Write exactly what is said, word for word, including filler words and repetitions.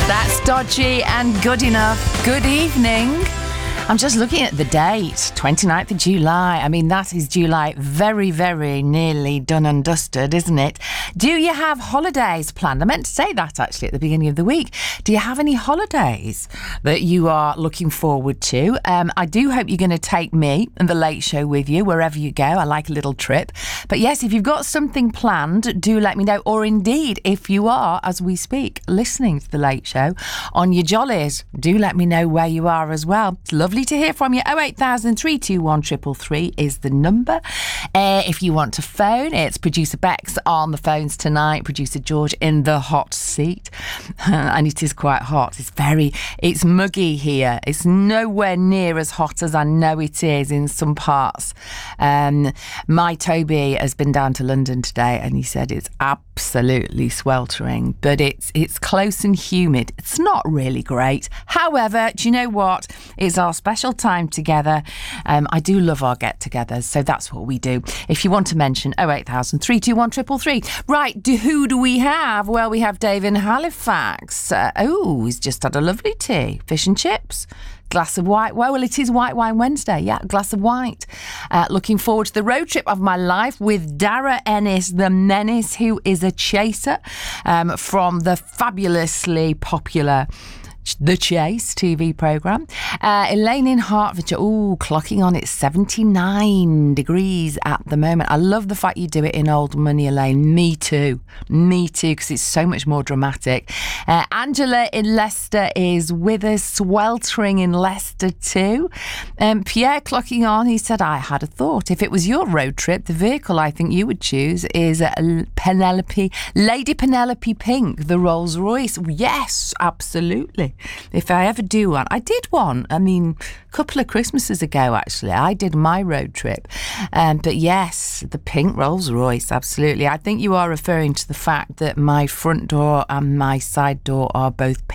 That's Dodgy and Good Enough. Good evening. I'm just looking at the date, twenty-ninth of July. I mean, that is July very, very nearly done and dusted, isn't it? Do you have holidays planned? I meant to say that actually at the beginning of the week. Do you have any holidays that you are looking forward to? Um, I do hope you're going to take me and The Late Show with you wherever you go. I like a little trip. But yes, if you've got something planned, do let me know. Or indeed, if you are, as we speak, listening to The Late Show on your jollies, do let me know where you are as well. It's lovely to hear from you. oh eight thousand, three two one, three three three is the number. Uh, if you want to phone, it's producer Bex on the phones tonight, producer George in the hot seat. And it is quite hot. It's very, it's muggy here. It's nowhere near as hot as I know it is in some parts. Um, my Toby has been down to London today and he said it's absolutely sweltering, but it's it's close and humid. It's not really great. However, do you know what? It's our special time together. Um, I do love our get-togethers, so that's what we do. If you want to mention oh eight thousand, three two one, three three three. Right, do, who do we have? Well, we have Dave in Halifax. Uh, oh, he's just had a lovely tea. Fish and chips. Glass of white. Well, well, it is White Wine Wednesday. Yeah, glass of white. Uh, looking forward to the road trip of my life with Dara Ennis, the menace, who is a chaser um, from the fabulously popular The Chase T V programme. Uh, Elaine in Hertfordshire. Oh, clocking on. It's seventy-nine degrees at the moment. I love the fact you do it in Old Money, Elaine. Me too. Me too, because it's so much more dramatic. Uh, Angela in Leicester is with us, sweltering in Leicester too. Um, Pierre clocking on. He said, I had a thought. If it was your road trip, the vehicle I think you would choose is uh, Penelope, Lady Penelope Pink, the Rolls Royce. Yes, absolutely. If I ever do one, I did one. I mean, a couple of Christmases ago, actually, I did my road trip. Um, but yes, the pink Rolls Royce, absolutely. I think you are referring to the fact that my front door and my side door are both pink.